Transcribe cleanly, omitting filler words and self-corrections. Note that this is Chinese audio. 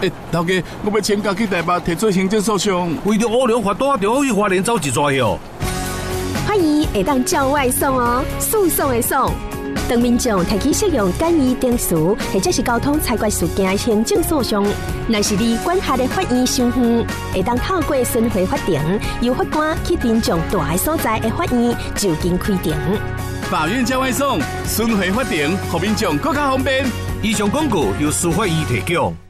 头家，我要请假去台北提出行政诉讼。 为着乌龙法大，就去花莲走一抓哟。 法院会当照外送哦，诉讼的讼。当民众提起适用简易定书或者是交通裁决事件的行政诉讼，若是离管辖的法院伤远，会当透过巡回法庭，由法官去民众住的所在的法院就近开庭。 法院照外送，巡回法庭，让民众更加方便。 以上广告由司法院提供。